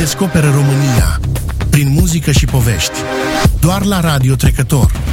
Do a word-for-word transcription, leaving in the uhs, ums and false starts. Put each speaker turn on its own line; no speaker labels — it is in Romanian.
descoperă România prin muzică și povești. Doar la Radio Trecător.